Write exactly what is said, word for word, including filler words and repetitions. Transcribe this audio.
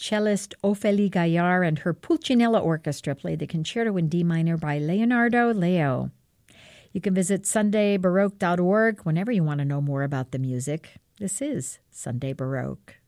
cellist Ophélie Gaillard and her Pulcinella Orchestra played the Concerto in D minor by Leonardo Leo. You can visit sunday baroque dot org whenever you want to know more about the music. This is Sunday Baroque.